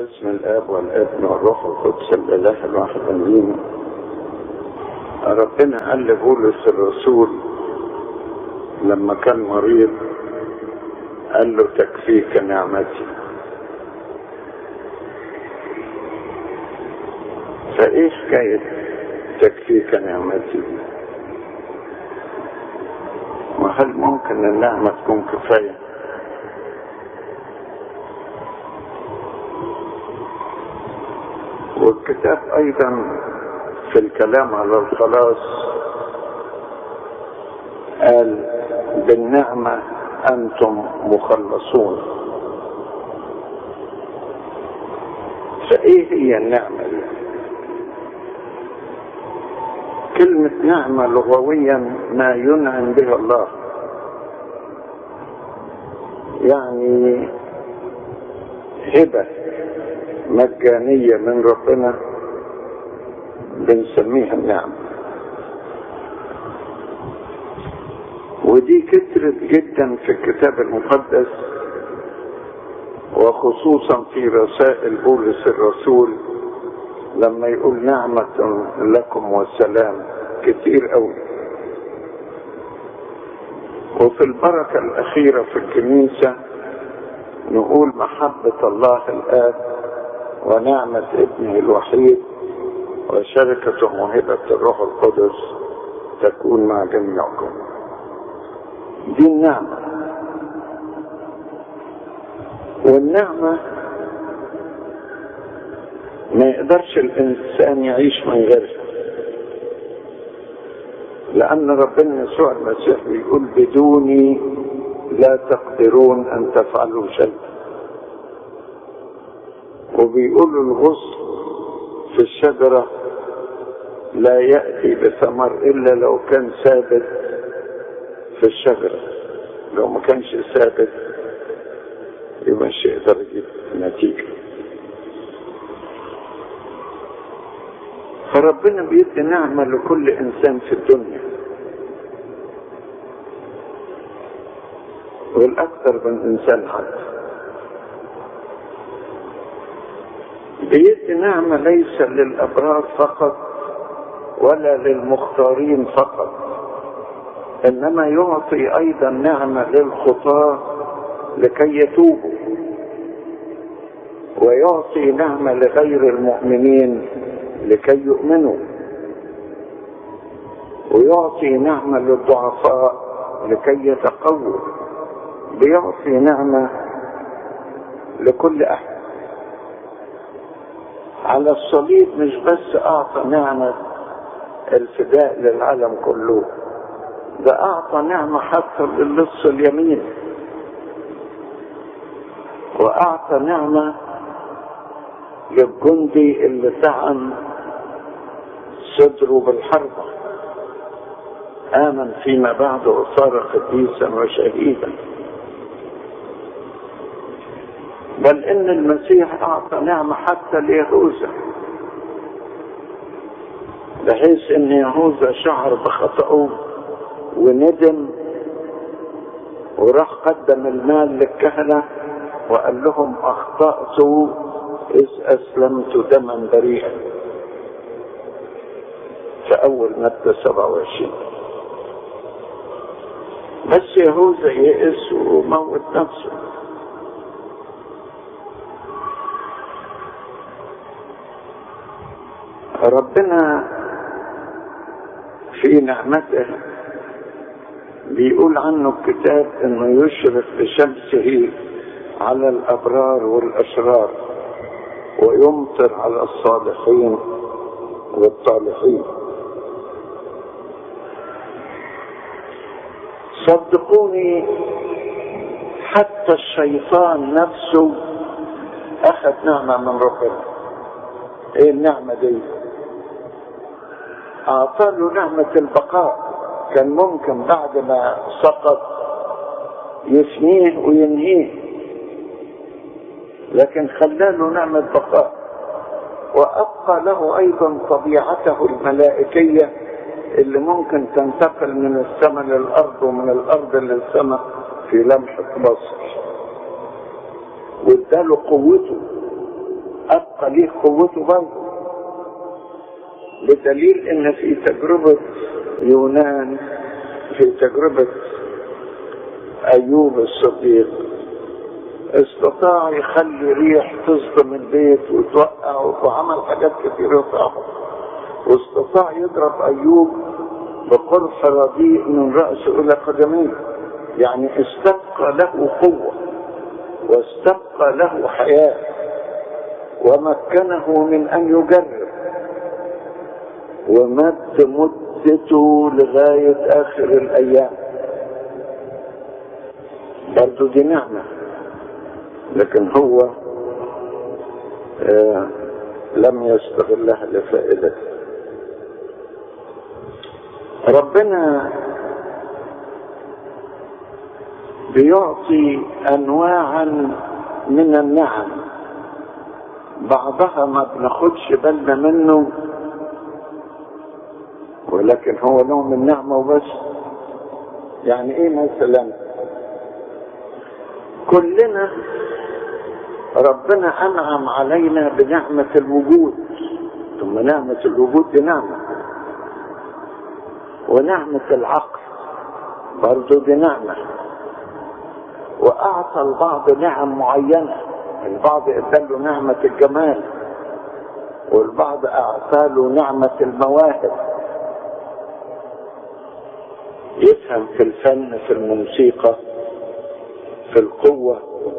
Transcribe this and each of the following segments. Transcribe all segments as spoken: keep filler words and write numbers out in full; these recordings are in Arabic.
باسم الاب والابن والروح القدس الاله الواحد امين. ربنا قال لبولس الرسول لما كان مريض قال له تكفيك نعمتي. فايه حكايه تكفيك نعمتي؟ وهل ممكن النعمه تكون كفايه؟ والكتاب ايضا في الكلام على الخلاص قال بالنعمة انتم مخلصون. فايه هي النعمة دي؟ كلمة نعمة لغويا ما ينعم به الله، يعني هبة مجانية من ربنا بنسميها النعمة. ودي كترت جدا في الكتاب المقدس، وخصوصا في رسائل بولس الرسول لما يقول نعمة لكم والسلام كتير قوي. وفي البركة الأخيرة في الكنيسة نقول محبة الله الآب ونعمة ابنه الوحيد وشركة موهبة الروح القدس تكون مع جميعكم. دي النعمة. والنعمة ما يقدرش الإنسان يعيش من غيرها، لأن ربنا يسوع المسيح بيقول بدوني لا تقدرون أن تفعلوا شيء. وبيقولوا الغصن في الشجرة لا يأتي بثمر إلا لو كان ثابت في الشجرة، لو ما كانش ثابت يبقى مش يقدر يجيب نتيجة. فربنا بيدي نعمة لكل إنسان في الدنيا، والأكثر من إنسان حتى بيدي نعمة ليس للأبرار فقط ولا للمختارين فقط، إنما يعطي أيضا نعمة للخطاة لكي يتوبوا، ويعطي نعمة لغير المؤمنين لكي يؤمنوا، ويعطي نعمة للضعفاء لكي يتقووا. بيعطي نعمة لكل أحد. على الصليب مش بس أعطى نعمة الفداء للعالم كله، ده أعطى نعمة حتى للص اليمين، وأعطى نعمة للجندي اللي طعن صدره بالحربة آمن فيما بعد وصار قديسا وشهيدا. بل إن المسيح أعطى نعمة حتى ليهوذا، بحيث إن يهوذا شعر بخطأه وندم وراح قدم المال للكهنة وقال لهم أخطأت إذ أسلمت دما بريئا في أول متى سبعة وعشرين. بس يهوذا يئس وموت نفسه. ربنا في نعمته بيقول عنه الكتاب انه يشرق بشمسه على الابرار والاشرار ويمطر على الصالحين والطالحين. صدقوني حتى الشيطان نفسه اخذ نعمة من ربنا. ايه النعمة دي؟ اعطاله نعمة البقاء. كان ممكن بعد ما سقط يفنيه وينهيه، لكن خلاله نعمة بقاء، وابقى له ايضا طبيعته الملائكية اللي ممكن تنتقل من السماء للارض ومن الارض للسماء في لمحة بصر، واداله قوته ابقى ليه قوته برضه، بدليل ان في تجربة يونان، في تجربة ايوب الصديق، استطاع يخلي ريح تصدم البيت وتوقع، وعمل حاجات كثيرة صعبة، واستطاع يضرب ايوب بقرص رديء من رأسه الى قدميه. يعني استبقى له قوة واستبقى له حياة ومكنه من ان يجرب، ومد مدته لغاية اخر الايام. برضو دي نعمة، لكن هو آه لم يستغلها لفائدته. ربنا بيعطي انواعا من النعم، بعضها ما بناخدش بالنا منه، ولكن هو نوع من نعمة وبس. يعني ايه مثلا؟ كلنا ربنا انعم علينا بنعمة الوجود، ثم نعمة الوجود دي نعمة، ونعمة العقل برضو دي نعمة، واعطى البعض نعم معينة. البعض اداله نعمة الجمال، والبعض اعطى له نعمة المواهب، يفهم في الفن، في الموسيقى، في القوة،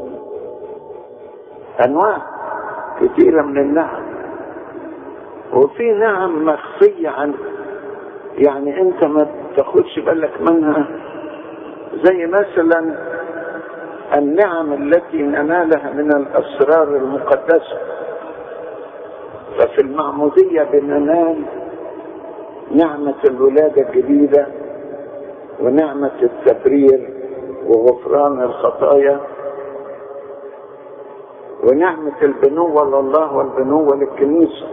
انواع كثيرة من النعم. وفي نعم مخفية عن، يعني انت ما تاخدش بالك منها، زي مثلا النعم التي ننالها من الاسرار المقدسة. ففي المعمودية بننال نعمة الولادة الجديدة، ونعمة التبرير وغفران الخطايا، ونعمة البنوة لله والبنوة للكنيسة.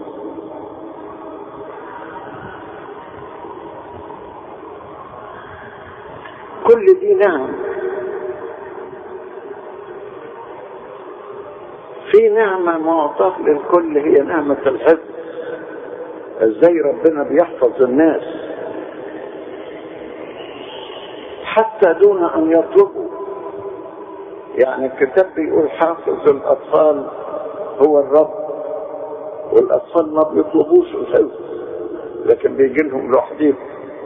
كل دي نعم. في نعمة معطاة للكل، هي نعمة الحفظ. ازاي ربنا بيحفظ الناس حتى دون ان يطلبوا. يعني الكتاب بيقول حافظ الاطفال هو الرب، والاطفال ما بيطلبوش الحفظ، لكن بيجي لهم لوحدهم.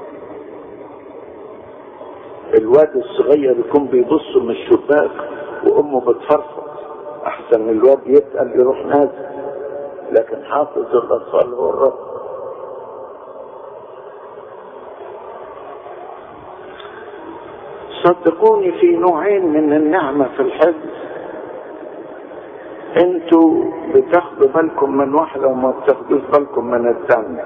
الواد الصغير يكون بيبص من الشباك وامه بتفرفض احسن الواد يتقل يروح نازل، لكن حافظ الاطفال هو الرب. صدقوني في نوعين من النعمة في الحفظ، انتوا بتاخدوا بالكم من واحدة وما بتاخدوش بالكم من الثانية.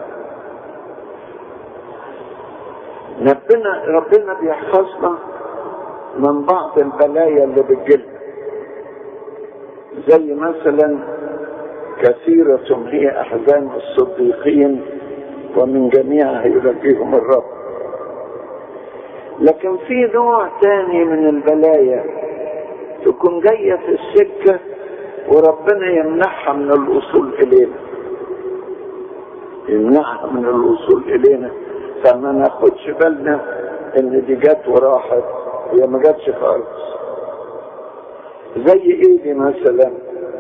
ربنا ربنا بيحفظنا من بعض البلايا اللي بتجيلنا، زي مثلا كثيرة هي احزان الصديقين ومن جميعها ينجيهم الرب. لكن في نوع تاني من البلايا تكون جاية في السكة وربنا يمنعها من الوصول إلينا، يمنعها من الوصول إلينا، فما ناخدش بالنا إن دي جت وراحت، هي ما جاتش خالص. زي إيه دي مثلا؟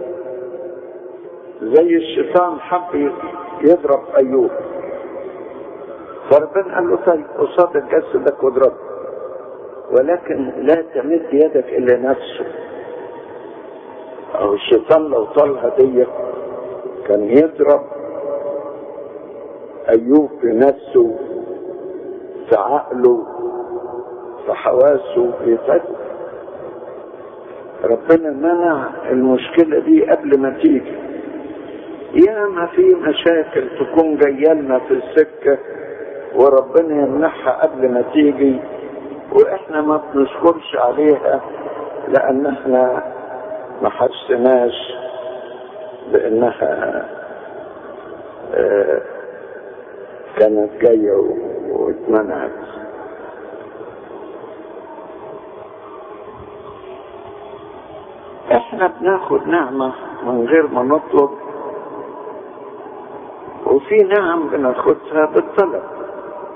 زي الشيطان حب يضرب أيوب، فربنا قال له طيب قصاد جسدك واضربه، ولكن لا تمد يدك إلى نفسه. أو الشيطان لو طال هدية كان يضرب أيوب في نفسه، في عقله، في حواسه، في فكره. ربنا منع المشكلة دي قبل ما تيجي. ياما في مشاكل تكون جايه لنا في السكة وربنا يمنعها قبل ما تيجي، واحنا ما بنشكرش عليها لان احنا ما حسناش بانها اه كانت جايه واتمنعت. احنا احيانا بناخد نعمة من غير ما نطلب، وفي نعم بناخدها بالطلب.